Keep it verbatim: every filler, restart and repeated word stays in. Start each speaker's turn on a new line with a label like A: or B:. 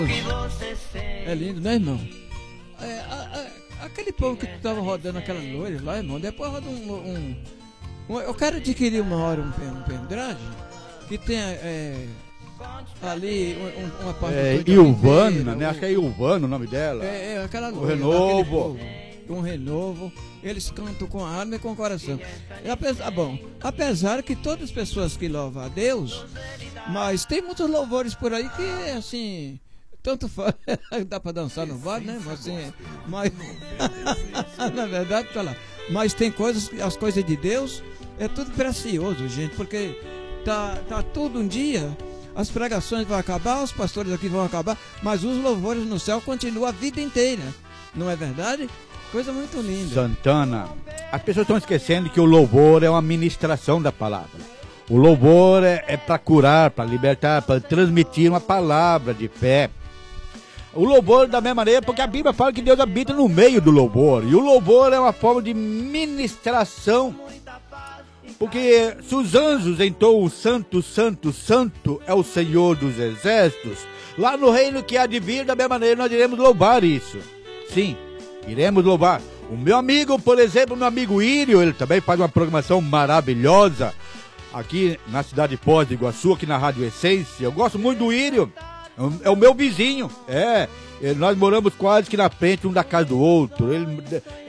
A: É lindo, né, irmão? É, a, a, aquele povo que tava rodando aquelas loiras lá, irmão, depois roda um, um, um. Eu quero adquirir uma hora um, um pendrive que tenha é, ali um, uma parte.
B: É, Ilvana, né? Acho que é Ilvana o nome dela.
A: É, é aquela
B: loira. O Renovo.
A: Um renovo, eles cantam com a alma e com o coração. E apesar, bom, apesar que todas as pessoas que louvam a Deus, mas tem muitos louvores por aí que, assim, tanto faz, dá para dançar no bar, né? Mas, assim, mas na verdade, tá lá. Mas tem coisas, as coisas de Deus, é tudo precioso, gente, porque tá, tá tudo um dia, as pregações vão acabar, os pastores aqui vão acabar, mas os louvores no céu continuam a vida inteira, não é verdade? Coisa muito linda.
B: Santana, as pessoas estão esquecendo que o louvor é uma ministração da palavra. O louvor é, é para curar, para libertar, para transmitir uma palavra de fé. O louvor da mesma maneira, porque a Bíblia fala que Deus habita no meio do louvor. E o louvor é uma forma de ministração. Porque se os anjos entoam o santo, santo, santo é o Senhor dos exércitos, lá no reino que há de vir, da mesma maneira nós iremos louvar isso. Sim. Iremos louvar. O meu amigo, por exemplo, meu amigo Írio, ele também faz uma programação maravilhosa aqui na cidade de Foz do Iguaçu, aqui na Rádio Essência. Eu gosto muito do Írio, é o meu vizinho. É, nós moramos quase que na frente um da casa do outro. Ele